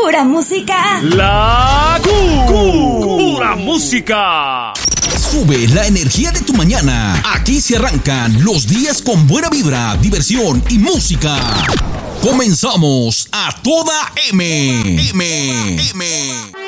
Pura música. Pura música. Sube la energía de tu mañana. Aquí se arrancan los días con buena vibra, diversión y música. Comenzamos a toda M.